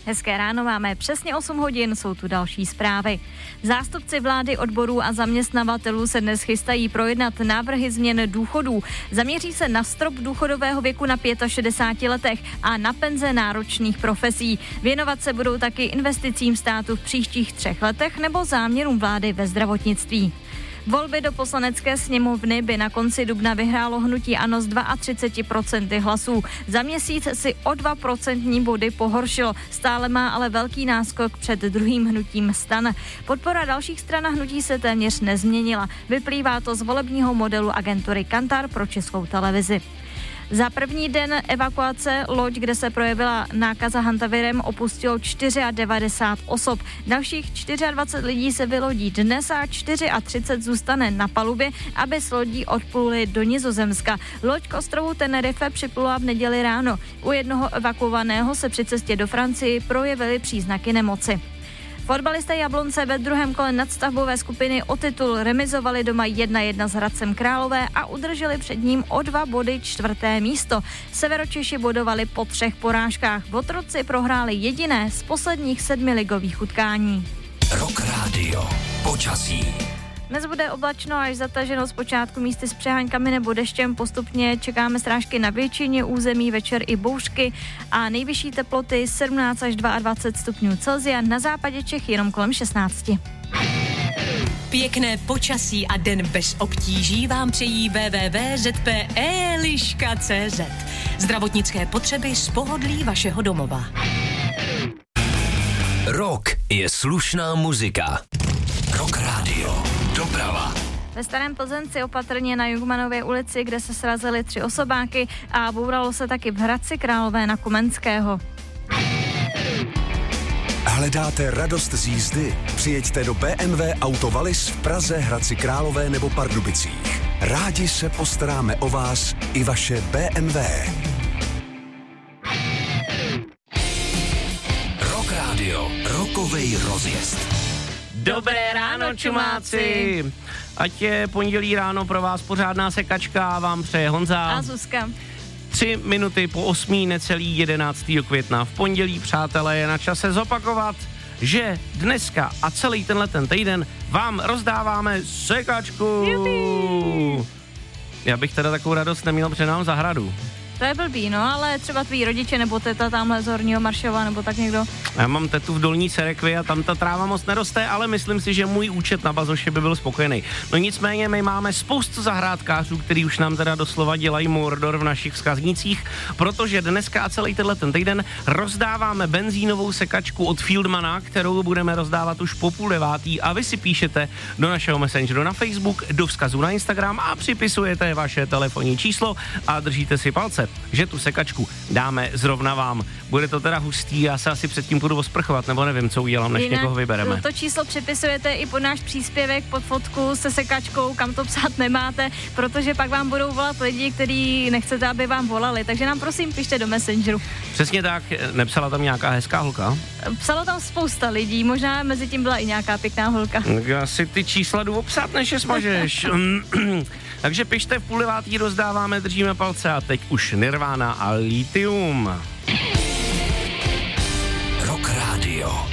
Hezké ráno, máme přesně 8 hodin, jsou tu další zprávy. Zástupci vlády, odborů a zaměstnavatelů se dnes chystají projednat návrhy změn důchodů. Zaměří se na strop důchodového věku na 65 letech a na penze náročných profesí. Věnovat se budou taky investicím státu v příštích 3 letech nebo záměrům vlády ve zdravotnictví. Volby do poslanecké sněmovny by na konci dubna vyhrálo hnutí ANO s 32% hlasů. Za měsíc si o 2% body pohoršilo, stále má ale velký náskok před druhým hnutím STAN. Podpora dalších stran a hnutí se téměř nezměnila. Vyplývá to z volebního modelu agentury Kantar pro Českou televizi. Za první den evakuace loď, kde se projevila nákaza hantavirem, opustilo 94 osob. Dalších 24 lidí se vylodí dnes a 34 zůstane na palubě, aby s lodí odpluli do Nizozemska. Loď k ostrovu Tenerife připlula v neděli ráno. U jednoho evakuovaného se při cestě do Francii projevily příznaky nemoci. Fotbalisté Jablonce ve druhém kole nadstavbové skupiny o titul remizovali doma 1-1 s Hradcem Králové a udrželi před ním o 2 body 4. místo. Severočeši bodovali po 3 porážkách. Votroci prohráli jediné z posledních 7 ligových utkání. Rock Radio. Počasí. Dnes bude oblačno až zataženo, zpočátku místy s přeháňkami nebo deštěm, postupně čekáme srážky na většině území, večer i bouřky a nejvyšší teploty 17 až 22 stupňů Celsia, na západě Čech jenom kolem 16. Pěkné počasí a den bez obtíží vám přejí www.zp.eliška.cz. Zdravotnické potřeby z pohodlí vašeho domova. Rock je slušná muzika. Rock Radio. Doprava. Ve Starém Plzenci opatrně na Jungmanově ulici, kde se srazily 3 osobáky a bouralo se taky v Hradci Králové na Komenského. Hledáte radost z jízdy? Přijeďte do BMW Auto Wallis v Praze, Hradci Králové nebo Pardubicích. Rádi se postaráme o vás i vaše BMW. Rock Radio. Rockovej rozjezd. Dobré ráno, čumáci! Ať je pondělí ráno pro vás pořádná sekačka, vám přeje Honza. A Zuzka. 3 minuty po 8, necelý 11. května. V pondělí, přátelé, je na čase zopakovat, že dneska a celý ten týden vám rozdáváme sekačku. Jupi. Já bych teda takovou radost neměl, protože nám zahradu. To je blbý, no, ale třeba tví rodiče nebo teta tamhle z Horního Maršova nebo tak někdo. Já mám tetu v Dolní Cerekvi a tam ta tráva moc neroste, ale myslím si, že můj účet na bazoše by byl spokojený. No nicméně my máme spoustu zahrádkářů, který už nám teda doslova dělají mordor v našich vzkaznících, protože dneska a celý ten týden rozdáváme benzínovou sekačku od Fieldmana, kterou budeme rozdávat už po 8:30 a vy si píšete do našeho messengeru na Facebook, do vzkazu na Instagram a připisujete vaše telefonní číslo a držíte si palce, že tu sekačku dáme zrovna vám. Bude to teda hustý, já se asi předtím budu osprchovat, nebo nevím, co udělám, než někoho vybereme. To číslo připisujete i pod náš příspěvek, pod fotku se sekačkou, kam to psát nemáte, protože pak vám budou volat lidi, kteří nechcete, aby vám volali, takže nám prosím pište do Messengeru. Přesně tak, nepsala tam nějaká hezká holka? Psalo tam spousta lidí, možná mezi tím byla i nějaká pěkná holka. Já si ty čísla jdu obsat, než je smažeš. Takže pište, v 8:30 rozdáváme, držíme palce a teď už Nirvana a Lithium. Rock Radio.